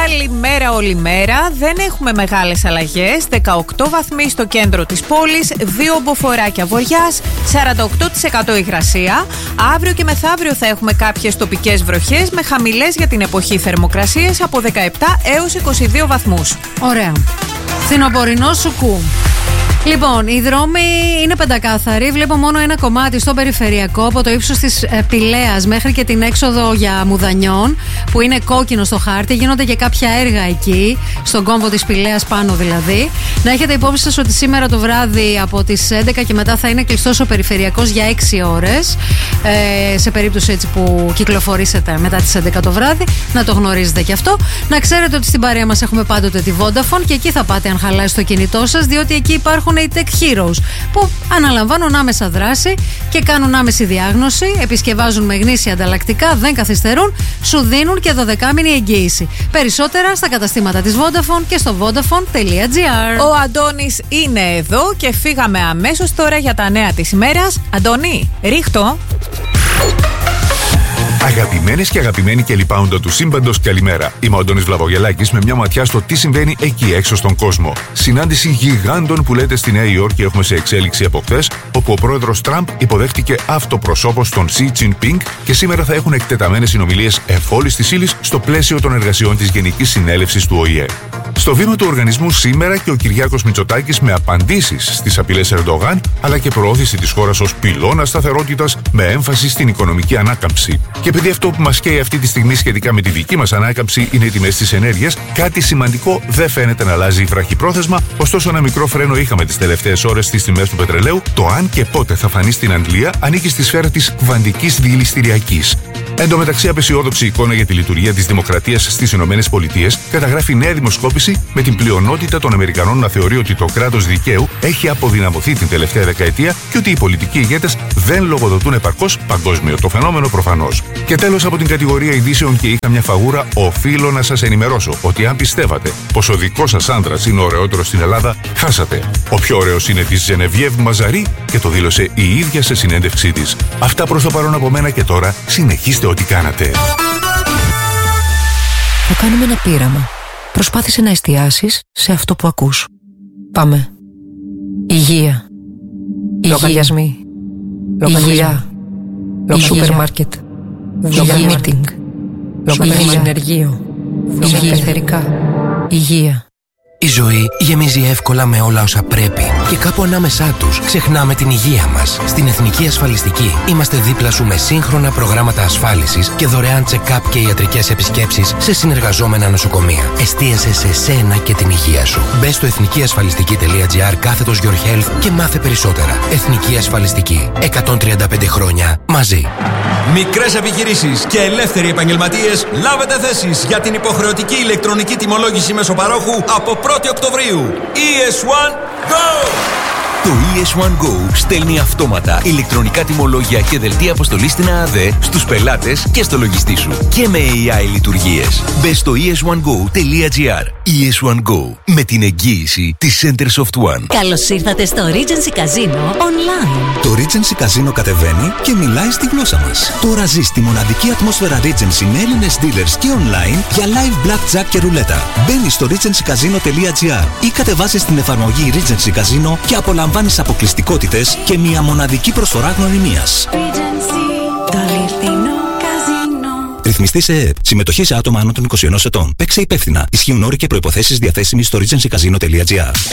Καλημέρα όλη μέρα. Δεν έχουμε μεγάλες αλλαγές. 18 βαθμοί στο κέντρο της πόλης, 2 μποφοράκια βοριάς, 48% υγρασία. Αύριο και μεθαύριο θα έχουμε κάποιες τοπικές βροχές με χαμηλές για την εποχή θερμοκρασίες από 17 έως 22 βαθμούς. Ωραία. Φθινοπορεινό σουκού. Λοιπόν, οι δρόμοι είναι πεντακάθαροι. Βλέπω μόνο ένα κομμάτι στο περιφερειακό από το ύψος της Πηλαίας μέχρι και την έξοδο για Μουδανιών, που είναι κόκκινο στο χάρτη. Γίνονται και κάποια έργα εκεί, στον κόμβο της Πηλαίας πάνω δηλαδή. Να έχετε υπόψη σας ότι σήμερα το βράδυ από τις 11 και μετά θα είναι κλειστός ο περιφερειακός για 6 ώρες. Σε περίπτωση έτσι που κυκλοφορήσετε μετά τις 11 το βράδυ, να το γνωρίζετε και αυτό. Να ξέρετε ότι στην παρέα μας έχουμε πάντοτε τη Vodafone και εκεί θα πάτε αν χαλάσει το κινητό σας, διότι εκεί υπάρχουν οι Tech Heroes που αναλαμβάνουν άμεσα δράση και κάνουν άμεση διάγνωση, επισκευάζουν με γνήσια ανταλλακτικά, δεν καθυστερούν, σου δίνουν και 12μηνη εγγύηση. Περισσότερα στα καταστήματα της Vodafone και στο vodafone.gr. Ο Αντώνης είναι εδώ και φύγαμε αμέσως τώρα για τα νέα της ημέρας. Αντώνη, ρίχτω. Αγαπημένες και αγαπημένοι και λοιπάοντα του σύμπαντος, καλημέρα. Είμαι ο Αντώνης Βλαβογελάκης με μια ματιά στο τι συμβαίνει εκεί έξω στον κόσμο. Συνάντηση γιγάντων που λέτε στη Νέα Υόρκη έχουμε σε εξέλιξη από χθες, όπου ο πρόεδρος Τραμπ υποδέχτηκε αυτοπροσώπως τον Xi Jinping και σήμερα θα έχουν εκτεταμένες συνομιλίες εφόλης της ύλης στο πλαίσιο των εργασιών της Γενικής Συνέλευσης του ΟΗΕ. Στο βήμα του οργανισμού σήμερα και ο Κυριάκος Μητσοτάκης με απαντήσεις στις απειλές Ερντογάν, αλλά και προώθηση της χώρας ως πυλώνα σταθερότητας με έμφαση στην οικονομική ανάκαμψη. Και επειδή αυτό που μας καίει αυτή τη στιγμή σχετικά με τη δική μας ανάκαμψη είναι οι τιμές της ενέργειας, κάτι σημαντικό δεν φαίνεται να αλλάζει βραχυπρόθεσμα, ωστόσο ένα μικρό φρένο είχαμε τις τελευταίες ώρες στις τιμές του πετρελαίου. Το αν και πότε θα φανεί στην Αγγλία ανήκει στη σφαίρα της κβαντικής διηληστηριακής. Εν τω μεταξύ, απεσιόδοξη εικόνα για τη λειτουργία της δημοκρατίας στις ΗΠΑ καταγράφει νέα δημοσκόπηση με την πλειονότητα των Αμερικανών να θεωρεί ότι το κράτος δικαίου έχει αποδυναμωθεί την τελευταία δεκαετία και ότι οι πολιτικοί ηγέτες δεν λογοδοτούν επαρκώς παγκόσμιο. Το φαινόμενο προφανώς. Και τέλος, από την κατηγορία ειδήσεων και είχα μια φαγούρα, οφείλω να σας ενημερώσω ότι αν πιστεύατε πως ο δικός σας άντρας είναι ο ωραιότερος στην Ελλάδα, χάσατε. Ο πιο ωραίος είναι της Ζενεβιέβ Μαζαρί και το δήλωσε η ίδια σε συνέντευξή της. Αυτά προς το παρόν από μένα και τώρα συνεχίστε ό,τι κάνατε. Θα κάνουμε ένα πείραμα. Προσπάθησε να εστιάσεις σε αυτό που ακούς. Πάμε. Υγεία. Λογαριασμοί. Υγεία. Σούπερ μάρκετ. Υγεία meeting. Υγεία ενεργείο. Υγεία εθερικά. Υγεία. Η ζωή γεμίζει εύκολα με όλα όσα πρέπει και κάπου ανάμεσά τους ξεχνάμε την υγεία μας. Στην Εθνική Ασφαλιστική είμαστε δίπλα σου με σύγχρονα προγράμματα ασφάλισης και δωρεάν check-up και ιατρικές επισκέψεις σε συνεργαζόμενα νοσοκομεία. Εστίασε σε σένα και την υγεία σου. Μπες στο εθνικιασφαλιστική.gr/your health και μάθε περισσότερα. Εθνική Ασφαλιστική. 135 χρόνια μαζί. Μικρές επιχειρήσεις και ελεύθεροι επαγγελματίες, λάβετε θέσεις για την υποχρεωτική ηλεκτρονική τιμολόγηση μεσοπαρόχου από 1η Οκτωβρίου. ES1 Go! Το ES1 Go στέλνει αυτόματα ηλεκτρονικά τιμολόγια και δελτία αποστολής στην ΑΑΔ στους πελάτες και στο λογιστή σου. Και με AI λειτουργίες. Μπες στο es1go.gr. ES1 Go. Με την εγγύηση της Centersoft One. Καλώς ήρθατε στο Regency Casino Online. Το Regency Casino κατεβαίνει και μιλάει στη γλώσσα μας. Τώρα ζεις τη μοναδική ατμόσφαιρα Regency με Έλληνες dealers και online για live blackjack και ρουλέτα. Μπαίνεις στο regencycasino.gr ή κατεβάζεις την εφαρμογή Regency Casino και απολαμβάνεις αποκλειστικότητες και μια μοναδική προσφορά γνωριμίας. Ρυθμιστή σε ΕΕΠ. Συμμετοχή σε άτομα άνω των 21 ετών. Παίξε υπεύθυνα. Ισχύουν όροι και προϋποθέσεις διαθέσιμοι στο regencycasino.gr.